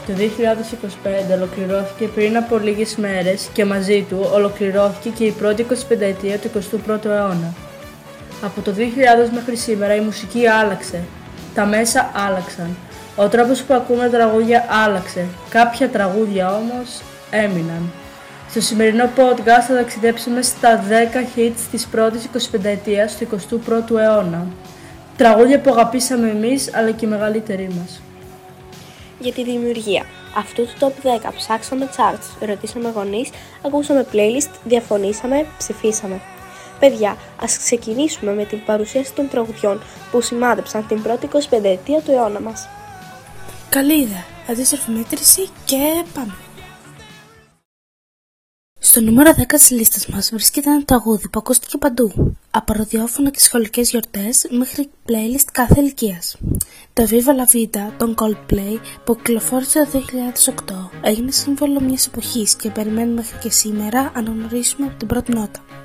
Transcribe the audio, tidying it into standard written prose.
Το 2025 ολοκληρώθηκε πριν από λίγες μέρες και μαζί του ολοκληρώθηκε και η πρώτη 25ετία του 21ου αιώνα. Από το 2000 μέχρι σήμερα η μουσική άλλαξε, τα μέσα άλλαξαν, ο τρόπος που ακούμε τραγούδια άλλαξε, κάποια τραγούδια όμως έμειναν. Στο σημερινό podcast θα ταξιδέψουμε στα 10 hits της πρώτης 25ετίας του 21ου αιώνα. Τραγούδια που αγαπήσαμε εμείς αλλά και οι μεγαλύτεροι μας. Για τη δημιουργία αυτού του top 10 ψάξαμε charts, ρωτήσαμε γονείς, ακούσαμε playlist, διαφωνήσαμε, ψηφίσαμε. Παιδιά, ας ξεκινήσουμε με την παρουσίαση των τραγουδιών που σημάδεψαν την πρώτη 25ετία του αιώνα μας. Καλή ιδέα, αντίστροφη μέτρηση και πάμε. Στο νούμερο 10 της λίστας μας βρίσκεται ένα τραγούδι που ακούστηκε παντού, από ραδιόφωνα και σχολικές γιορτές μέχρι playlist κάθε ηλικίας. Το Viva La Vida των Coldplay που κυκλοφόρησε το 2008 έγινε σύμβολο μιας εποχής και περιμένουμε μέχρι και σήμερα να αναγνωρίσουμε από την πρώτη νότα.